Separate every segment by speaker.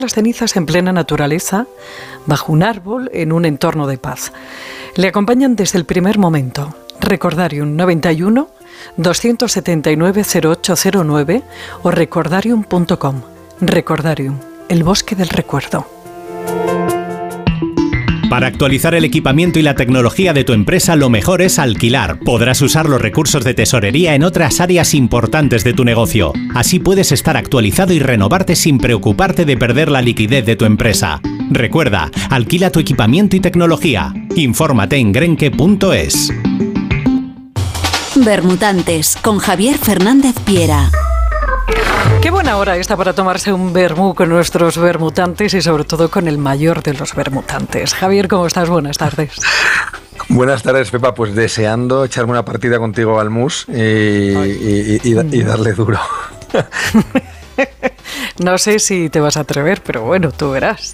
Speaker 1: las cenizas en plena naturaleza, bajo un árbol, en un entorno de paz. Le acompañan desde el primer momento. Recordarium 91 279 0809 o recordarium.com. Recordarium, el bosque del recuerdo.
Speaker 2: Para actualizar el equipamiento y la tecnología de tu empresa, lo mejor es alquilar. Podrás usar los recursos de tesorería en otras áreas importantes de tu negocio. Así puedes estar actualizado y renovarte sin preocuparte de perder la liquidez de tu empresa. Recuerda, alquila tu equipamiento y tecnología. Infórmate en grenke.es.
Speaker 3: Bermutantes, con Javier Fernández Piera.
Speaker 1: Qué buena hora esta para tomarse un vermú con nuestros bermutantes y sobre todo con el mayor de los bermutantes. Javier, ¿cómo estás? Buenas tardes.
Speaker 4: Buenas tardes, Pepa. Pues deseando echarme una partida contigo al mus y darle duro.
Speaker 1: No sé si te vas a atrever, pero bueno, tú verás.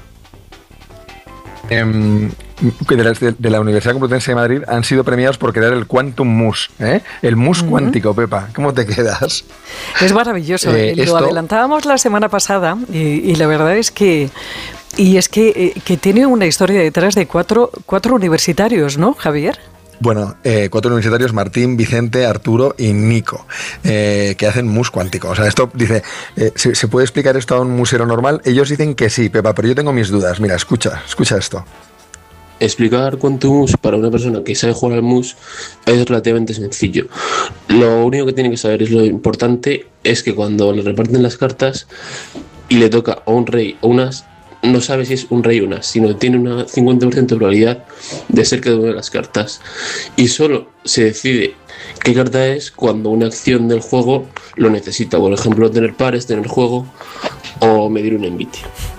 Speaker 4: De la Universidad Complutense de Madrid han sido premiados por crear el Quantum Mus, el mus cuántico, Pepa. ¿Cómo te quedas?
Speaker 1: Es maravilloso. Lo adelantábamos la semana pasada y la verdad es que tiene una historia detrás de cuatro universitarios, ¿no, Javier?
Speaker 4: Bueno, 4 universitarios, Martín, Vicente, Arturo y Nico, que hacen mus cuántico. O sea, esto dice, ¿se puede explicar esto a un musero normal? Ellos dicen que sí, Pepa, pero yo tengo mis dudas. Mira, escucha esto.
Speaker 5: Explicar Quantum Mus para una persona que sabe jugar al mus es relativamente sencillo. Lo único que tiene que saber es lo importante es que cuando le reparten las cartas y le toca a un rey o unas, no sabe si es un rey o unas, sino que tiene una 50% de probabilidad de ser cada una de las cartas. Y solo se decide qué carta es cuando una acción del juego lo necesita. Por ejemplo, tener pares, tener juego o medir un envite.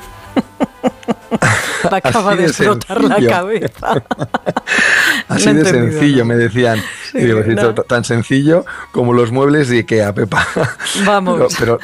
Speaker 1: Me acaba de explotar la cabeza.
Speaker 4: Así de sencillo, me decían. Sí, y digo, no. Tan sencillo como los muebles de IKEA, Pepa.
Speaker 1: Vamos.
Speaker 4: Pero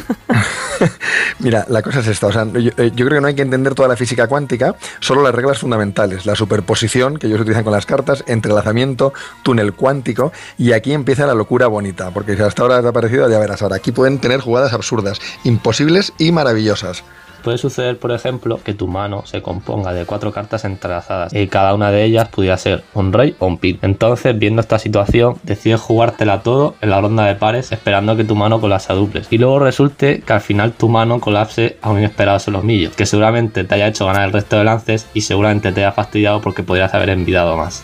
Speaker 4: mira, la cosa es esta. O sea, yo creo que no hay que entender toda la física cuántica, solo las reglas fundamentales. La superposición, que ellos utilizan con las cartas, entrelazamiento, túnel cuántico. Y aquí empieza la locura bonita, porque si hasta ahora te ha parecido, ya verás ahora. Aquí pueden tener jugadas absurdas, imposibles y maravillosas.
Speaker 6: Puede suceder, por ejemplo, que tu mano se componga de 4 cartas entrelazadas y cada una de ellas pudiera ser un rey o un pin. Entonces, viendo esta situación, decides jugártela todo en la ronda de pares esperando que tu mano colapse a duples. Y luego resulte que al final tu mano colapse a un inesperado solomillo, que seguramente te haya hecho ganar el resto de lances y seguramente te haya fastidiado porque podrías haber envidado más.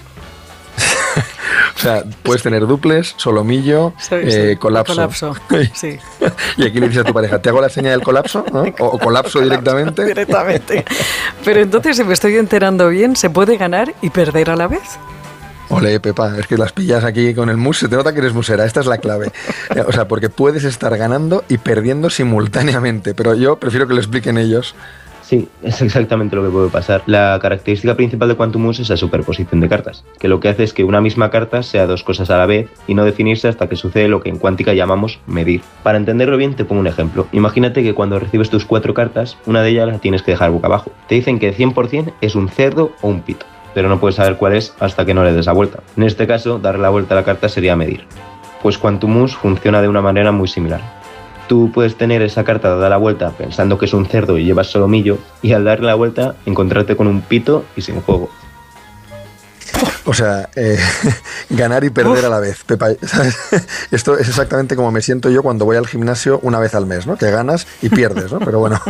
Speaker 4: O sea, puedes tener duples, solomillo, colapso.
Speaker 1: Sí.
Speaker 4: Y aquí le dices a tu pareja, ¿te hago la seña del colapso? ¿No? O colapso directamente.
Speaker 1: Directamente. Pero entonces, si me estoy enterando bien, ¿se puede ganar y perder a la vez?
Speaker 4: Ole, Pepa, es que las pillas aquí con el mus, se te nota que eres musera, esta es la clave. O sea, porque puedes estar ganando y perdiendo simultáneamente, pero yo prefiero que lo expliquen ellos.
Speaker 7: Sí, es exactamente lo que puede pasar. La característica principal de Quantum Mus es la superposición de cartas, que lo que hace es que una misma carta sea 2 cosas a la vez y no definirse hasta que sucede lo que en cuántica llamamos medir. Para entenderlo bien te pongo un ejemplo. Imagínate que cuando recibes tus 4 cartas, una de ellas la tienes que dejar boca abajo. Te dicen que 100% es un cerdo o un pito, pero no puedes saber cuál es hasta que no le des la vuelta. En este caso, darle la vuelta a la carta sería medir. Pues Quantum Mus funciona de una manera muy similar. Tú puedes tener esa carta dada la vuelta pensando que es un cerdo y llevas solomillo, y al darle la vuelta encontrarte con un pito y sin juego.
Speaker 4: O sea, ganar y perder a la vez, Pepa, ¿sabes? Esto es exactamente como me siento yo cuando voy al gimnasio una vez al mes, ¿no? Que ganas y pierdes, ¿no? Pero bueno,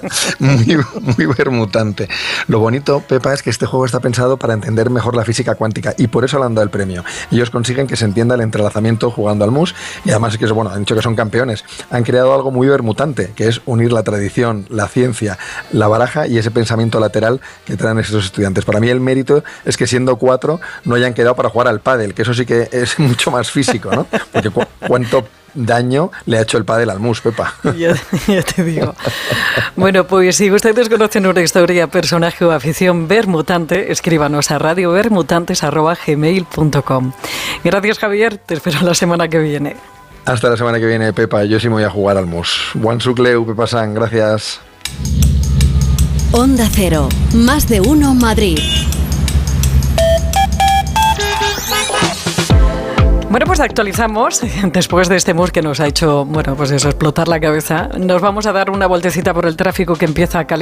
Speaker 4: muy bermutante. Lo bonito, Pepa, es que este juego está pensado para entender mejor la física cuántica y por eso le han dado el premio. Ellos consiguen que se entienda el entrelazamiento jugando al mus y además es que, bueno, han dicho que son campeones. Han creado algo muy bermutante, que es unir la tradición, la ciencia, la baraja y ese pensamiento lateral que traen esos estudiantes. Para mí el mérito es que siendo 4 no hayan quedado para jugar al pádel, que eso sí que es mucho más físico, ¿no? Porque cuánto daño le ha hecho el pádel al mus, Pepa.
Speaker 1: Ya te digo. Bueno, pues si ustedes conocen una historia, personaje o afición bermutante, escríbanos a radiobermutantes@gmail.com. Gracias, Javier. Te espero la semana que viene.
Speaker 4: Hasta la semana que viene, Pepa. Yo sí me voy a jugar al mus. Wansukleu, Pepa San. Gracias.
Speaker 3: Onda Cero. Más de uno Madrid.
Speaker 1: Bueno, pues actualizamos, después de este mus que nos ha hecho, bueno, pues eso, explotar la cabeza. Nos vamos a dar una vueltecita por el tráfico que empieza a calentar.